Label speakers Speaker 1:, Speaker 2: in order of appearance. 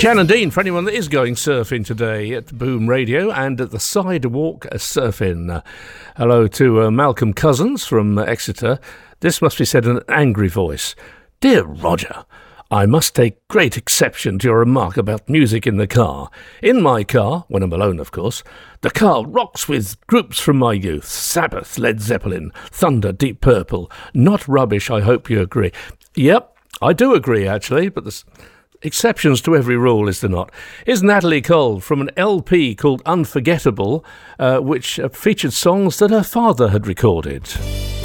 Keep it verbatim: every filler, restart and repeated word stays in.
Speaker 1: Jan and Dean, for anyone that is going surfing today at Boom Radio and at the Sidewalk Surfing. Uh, hello to uh, Malcolm Cousins from uh, Exeter. This must be said in an angry voice. Dear Roger, I must take great exception to your remark about music in the car. In my car, when I'm alone of course, the car rocks with groups from my youth. Sabbath, Led Zeppelin, Thunder, Deep Purple. Not rubbish, I hope you agree. Yep, I do agree actually, but there's exceptions to every rule, is there not? Here's Natalie Cole from an L P called Unforgettable, uh, which uh, featured songs that her father had recorded.